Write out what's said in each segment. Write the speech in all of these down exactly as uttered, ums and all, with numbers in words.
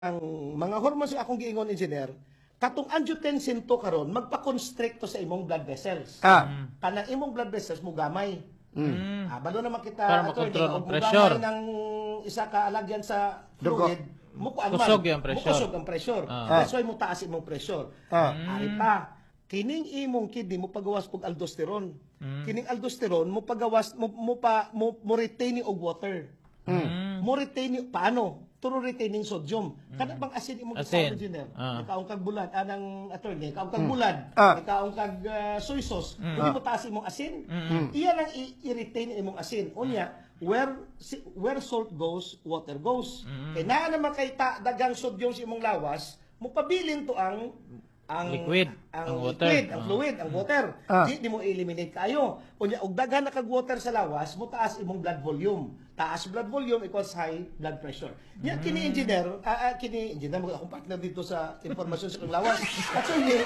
ang mga hormones nga akong giingon engineer, katong angiotensin to karon magpa-constrict to sa imong blood vessels. Ah. Kanang imong blood vessels mo gamay. Mm. Ah, balo naman kita Para attorney, makontrol ang og mo pressure. gamay ng isa ka alagyan sa Dugo. fluid, mo kuan man. Kusog yung pressure. Mukusog ang pressure. Ah. That's why mo taas imong pressure. Ah. Ari pa, kining imong kidney mo pagawas og aldosterone. Mm. Kining aldosterone mo pagawas mo, mo pa mo, mo retain ni og water. Mm. Mo retain ni paano? Turo retaining sodium. Kada bang asin imong Asin. engineer. Ah. Ikaong kag bulad anang attorney, ikaong kag bulad, Ah. ikaong kag uh, soy sauce. Hindi mo taas imong asin. Mm. Iyan ang i- i-retain imong asin. Unya, where si- where salt goes, water goes. Kay naa naman kay ta, dagang sodium sa imong lawas, mo pabilin to ang ang Liquid, ang, ang water. liquid, ang Ah. fluid, ang water. Ah. Di, di mo eliminate kayo. Unya, og daghan na kag water sa lawas, mo taas imong blood volume. Taas blood volume equals high blood pressure. Nya kini engineer, ah, ah, kini engineer mo akong partner dito sa informasyon sa kang lawas. Actually,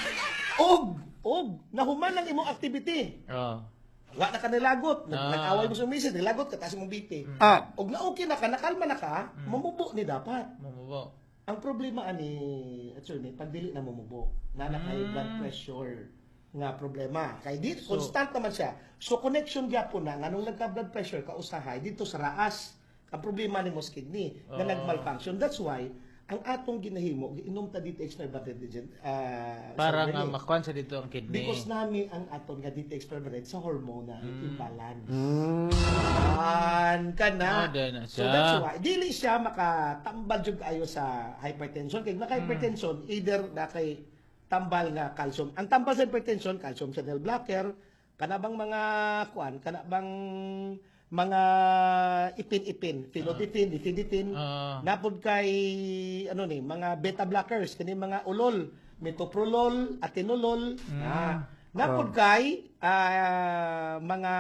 og og nahuman lang imong activity. Oh. Wa na ka nilagot, Nag- Ah. nag-away mo sa misis, nilagot ka taas imong B P. Ah. Og na okay na ka, nakalma na ka, mamubo ni dapat. Mamubo. Ang problema ani attorney, pag dili na mamubo, na na kay blood pressure nga problema. Kay di constant naman siya. So connection gyapon na nganong nagka blood pressure ka usahay dito sa raas. Ang problema ni mos kidney na Oo. nagmalfunction. That's why ang atong ginahimo giinom ta dito extra buttergen uh, Para nga makuan sa dito ang kidney. because nami ang aton nga dito experiment sa hormonal imbalance. Mm. Yan ka na. Ah, dahil na So siya. that's why dili siya makatambal jud ayo sa hypertension kay na kay hypertension either na kay tambal nga calcium. Ang tambal sa hypertension calcium channel blocker kana bang mga kuan kana bang mga ipin-ipin, phenotypin, nifedipine, Ah. napod kay ano ni mga beta blockers kani mga ulol, metoprolol, atenolol, ah, napod kay ah, mga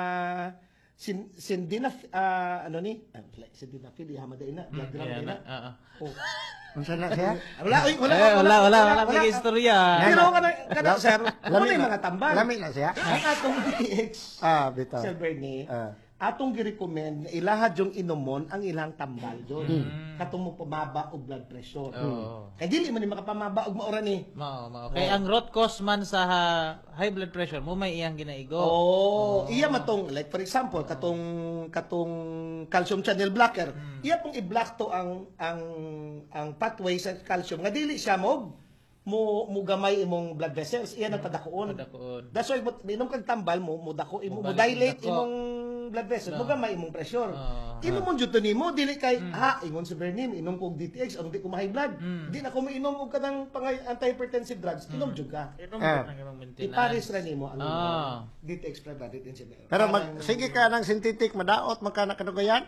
sin sindinaf ah, ano ni ah, sindinafil hamada ina blood gram Yan ina. na. Ah, ah. Oh. Unsa na siya? Wala, oy, wala, Eh, wala, wala, wala, may istorya. Pero kana kana sir, wala yung mga tambal. Lami na siya? Ang atong D T X, Ah, bitaw. Sir Bernie, Ah. atong gi-recommend na ilahad yung inomon ang ilang tambal doon. Katong mo pamaba og blood pressure. Oo. Kay dili man ni makapamaba og maura ni. Mao, mao. Kay ang root cause man sa ha- high blood pressure mo may iyang ginaigo. Oh, iya matong like for example katong katong calcium channel blocker. Iya pong i-block to ang ang ang pathway sa calcium nga dili siya mo mo mo gamay imong blood vessels. Iya nagpadakuon. Padakuon. That's why but minom kag tambal mo mo dako imo mo Mo balik dilate dako. imong blood vessels mo gamay imong pressure. Ah. Inom mo jud to nimo dili kay ha ingon si Bernin inom ko og D T X ang di ko ma-high blood. Di na ko mainom og kanang pangay antihypertensive drugs. Inom jud ka. Ito mo Ah. ang imong maintenance. Iparis ra nimo ang Ah. D T X preventive insulin. Pero mag, sige ka ng synthetic, madaot, magkana ka gayan.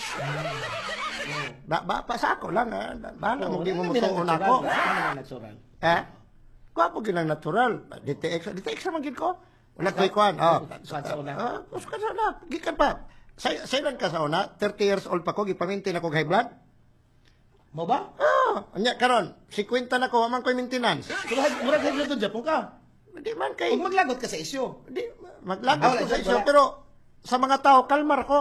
Ba, ba, pa sa ako lang, ha? Bahala mo, di mo mutuon ako. Natural. Eh? Gwapo ginang natural. D T X, D T X naman gid ko. Wala ko'y kwan. Oh. Sa sa una. Ah, us ka sa na. Gikan pa. Sa sailan ka sa una? thirty years old pa ko, gipamintin ako high blood. Mo ba? Ah, anya karon, fifty na ko, man ko'y maintenance. Murag murag high blood Japon ka. Di man kay, Kung maglagot ka sa isyo. di, Ah, maglagas wala, ko sa wala. isyo, pero sa mga tao, kalmar ko.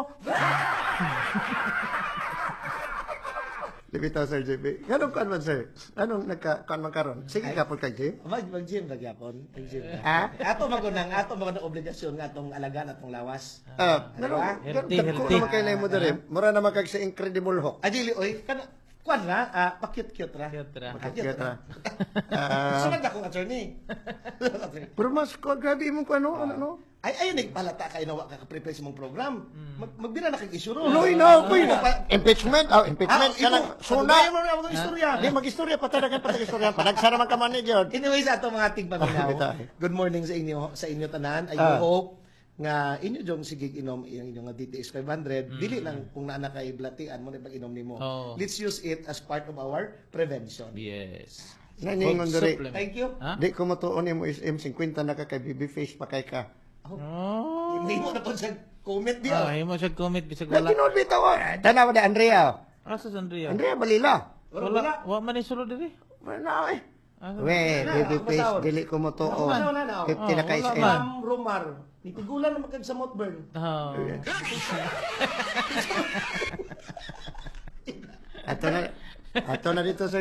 Libitaw, Sir J P. Ganun kan man, sir? Anong nagka-kan man karon? Sige ka po kay Jim. Mag mag gym ba gyapon? Mag gym. Ha? Ato magunang ato magunang obligasyon nga atong alagaan atong lawas. Ah, Ano pero, ba? Healthy, dako healthy. naman kayo na mo dere. Mura naman kag sa Incredible Hulk. Adili oy kana kwan ra ah, pa-cute-cute ra. Cute ra. Ah, Cute ra. Ah, sunod ako attorney. Pero mas ko, grabe mo ko ano, ano, no? Ay ayun ni palata kay nawa ka prepare sa mong program. Mag, magbira na kag isuro. Uy, no, uy, no. Impeachment, oh, impeachment, Ah, kanang ito, suna. patunayan mo na ako ng istorya. Di, mag-istorya, patadagan, patag-istorya. Panagsara man ka man ni Jod. Anyways, ato mga tigpaminaw. Bitaw. Good morning sa inyo, sa inyo tanan. I Ah. hope nga inyo jong sigig inom iyang inyo nga D T X five hundred. Dili lang kung naa na kay blatian mo na pag inom nimo. Oo. Let's use it as part of our prevention. Yes. Naningon Food dere. supplement. Thank you. Ha? Di ko matuon mo is M fifty na ka kay baby face pa kay ka. Oh. Hindi mo na po sa comment di Ah, ah. himo siya comment bisag Wala wala. kinol bitaw. Tanawa de Andrea. Asa sa Andrea? Andrea balila. Wala. Wala. Wa man ni sulod diri. Wala eh. Asa? We, Wala, baby ako face, matawag. dili ko matuon. Wala, wala na, oh. fifty na Oh, kay wala S M. man. Ma'am Romar, nitigulan na magkag sa Motburn. Oh. Ato na, Ato na dito sa